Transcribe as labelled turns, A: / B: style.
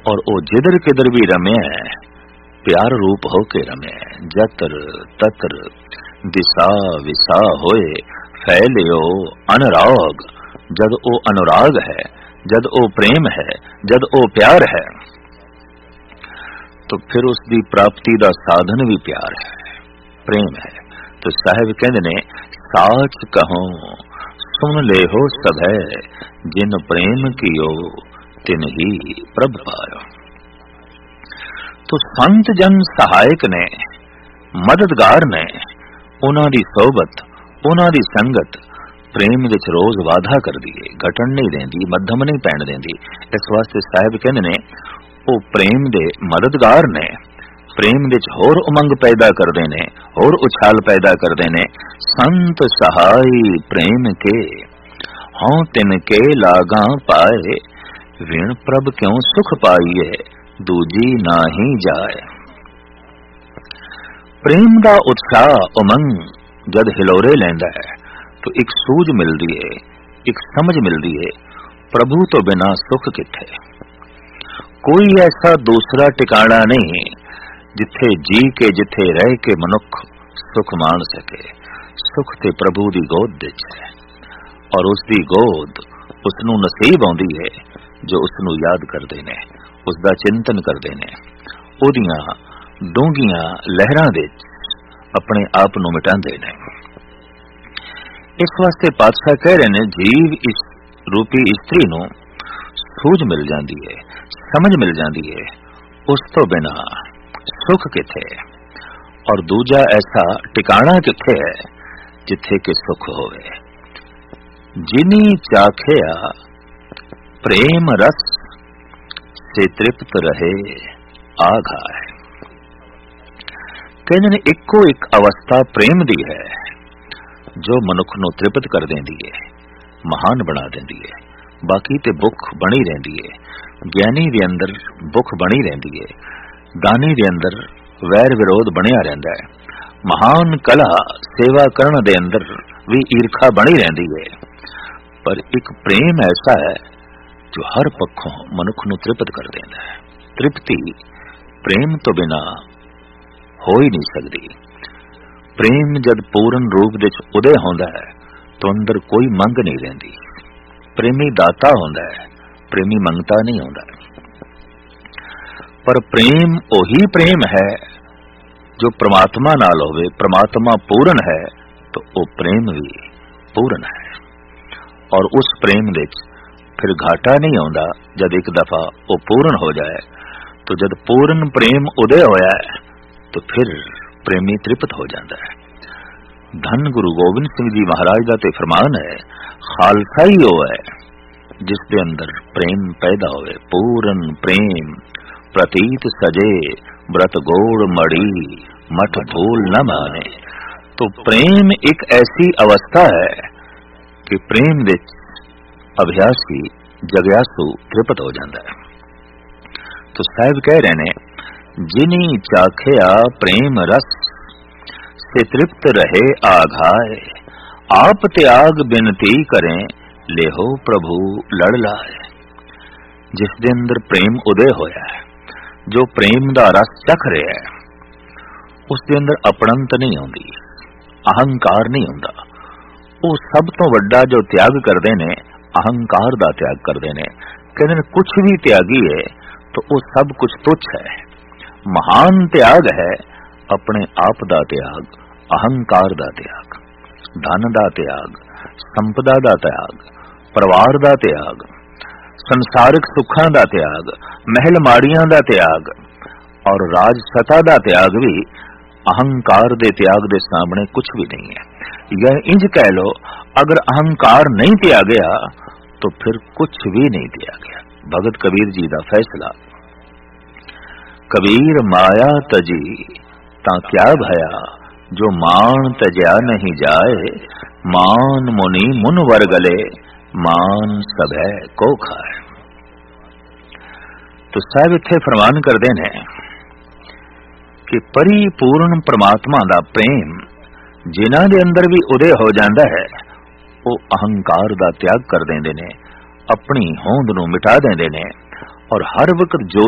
A: और ओ जिधर किधर भी रमे प्यार रूप होके रमे। जतर ततर दिशा विसा होए फैलियो अनुराग। जद ओ अनुराग है, जद ओ प्रेम है, जद ओ प्यार है, तो फिर उसकी प्राप्ति का साधन भी प्यार है, प्रेम है। तो साहिब कहते ने साच कहो सुन ले हो सब है, जिन प्रेम कियो तिन ही प्रभ पायो। तो संत जन सहायक ने, मददगार ने, उन्हां दी सोबत, उन्हां दी संगत प्रेम विच रोज वाधा कर दिए, घटन नहीं देंदी, मध्यम नहीं पैण देंदी। इस वास्ते साहिब कहंदे ने ओ प्रेम दे मददगार ने, प्रेम विच होर उमंग पैदा करदे ने, होर उछाल पैदा करदे ने। संत सहाय प्रेम के हों तिन के लागा पाए, विण प्रभ क्यों सुख पाइए दूजी नाही जाए। प्रेम दा उत्साह उमंग जद हिलोरे लैंदा है तो एक सूझ मिलदी है, एक समझ मिलदी है, प्रभु तो बिना सुख किथे। कोई ऐसा दूसरा टिकाणा नहीं जिथे जी के, जिथे रह के मनुख सुख मान सके। सुख ते प्रभु दी गोद विच है, और उसदी गोद उसनू नसीब आउंदी है जो उसनू याद करदे ने, उसदा चिंतन करदे ने, ओदियां डूंघियां लहरां दे अपने आप नू मिटांदे ने। इस वास्ते पातशाह कह रहे ने जीव इस रूपी इस्त्री नू सूझ मिल जाती है, समझ मिल जाती है, उस तो बिना सुख किथे। और दूजा ऐसा टिकाणा किथे है जिथे कि सुख होवे। जिनी चाखिया प्रेम रस से तृप्त रहे आघाय। कहने ने इको एक अवस्था प्रेम दी है जो मनुख नू तृप्त कर देंदी है, महान बना देंदी है। बाकी ते भुख बनी रहंदी है, ज्ञानी दे अंदर भुख बनी रहंदी है, दानी दे अंदर वैर विरोध बनिया रहंदा है, महान कला सेवा करन दे अंदर भी ईर्खा बनी रहंदी है। पर एक प्रेम ऐसा है जो हर पक्षों मनुख नू तृप्त कर देंदा है। तृप्ति प्रेम तो बिना हो ही नहीं सकती। प्रेम जद पूर्ण रूप विच उदय होंदा है तो अंदर कोई मंग नहीं रहंदी। प्रेमी दाता होंदा है, प्रेमी मंगता नहीं होंदा। पर प्रेम ओही प्रेम है जो परमात्मा नाल होवे। परमात्मा पूर्ण है तो वो प्रेम भी पूर्ण है, और उस प्रेम विच फिर घाटा नहीं आउंदा। जद एक दफा वो पूर्ण हो जाए तो जद पूर्ण प्रेम उदय होया है तो फिर प्रेमी तृप्त हो जाता है। धन गुरु गोबिंद सिंह जी महाराज दा ते फरमान है, खालसा ही हो है जिस दे अंदर प्रेम पैदा होवे। पूर्ण प्रेम प्रतीत सजे व्रत गोड़ मड़ी मठ भूल न माने। तो प्रेम एक ऐसी अवस्था है कि प्रेम विच अभ्यासी जग्यासु तृप्त हो जाता है। तो साहिब कह रहे ने जिनी चाखिया प्रेम रस से तृप्त रहे आघाय। आप त्याग बिनती करें लेहो प्रभु लड़ लाए। जिस दे अंदर प्रेम उदय होया है, जो प्रेम दा रस चख रहा है, उस दे अंदर अपणंत नहीं आउंदी, अहंकार नहीं हुंदा। वो सब तो वड्डा जो त्याग करदे ने अहंकार दा त्याग करदे ने। कहंदे ने कुछ भी त्यागी है तो वो सब कुछ तुच्छ है। महान त्याग है अपने आप दा त्याग, अहंकार दा त्याग, धन दा त्याग, संपदा दा त्याग, परिवार दा त्याग, संसारिक सुखां दा त्याग, महल माड़ियां दा त्याग और राज सत्ता दा त्याग भी अहंकार दे त्याग दे सामने कुछ भी नहीं है। यह इंज कह लो, अगर अहंकार नहीं त्यागया तो फिर कुछ भी नहीं त्यागया। भगत कबीर जी दा फैसला, कबीर माया तजी ता क्या भया, जो मान तजा नहीं जाए, मान मुनि मुन वर गले, मान सभै को खाए। तो साहब इत्थे फरमान करदे ने कि परिपूर्ण परमात्मा दा प्रेम जिन्हां दे अंदर भी उदय हो जांदा है, वो अहंकार दा त्याग कर देंदे ने, अपनी होंद नूं मिटा देंदे ने, और हर वक्त जो